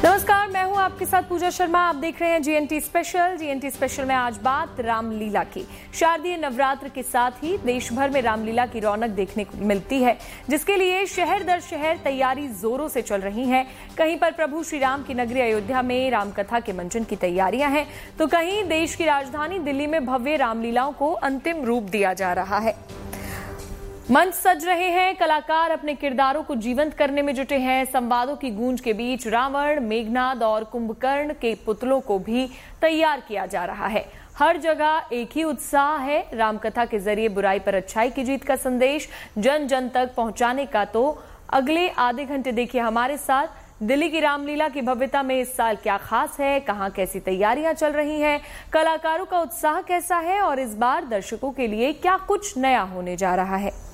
नमस्कार, मैं हूं आपके साथ पूजा शर्मा। आप देख रहे हैं जीएनटी स्पेशल। जीएनटी स्पेशल में आज बात रामलीला की। शारदीय नवरात्र के साथ ही देश भर में रामलीला की रौनक देखने को मिलती है, जिसके लिए शहर दर शहर तैयारी जोरों से चल रही है। कहीं पर प्रभु श्री राम की नगरी अयोध्या में रामकथा के मंचन की तैयारियां हैं, तो कहीं देश की राजधानी दिल्ली में भव्य रामलीलाओं को अंतिम रूप दिया जा रहा है। मंच सज रहे हैं, कलाकार अपने किरदारों को जीवंत करने में जुटे हैं। संवादों की गूंज के बीच रावण, मेघनाद और कुंभकर्ण के पुतलों को भी तैयार किया जा रहा है। हर जगह एक ही उत्साह है, रामकथा के जरिए बुराई पर अच्छाई की जीत का संदेश जन जन तक पहुंचाने का। तो अगले आधे घंटे देखिए हमारे साथ दिल्ली की रामलीला की भव्यता में इस साल क्या खास है, कहां कैसी तैयारियां चल रही हैं, कलाकारों का उत्साह कैसा है और इस बार दर्शकों के लिए क्या कुछ नया होने जा रहा है।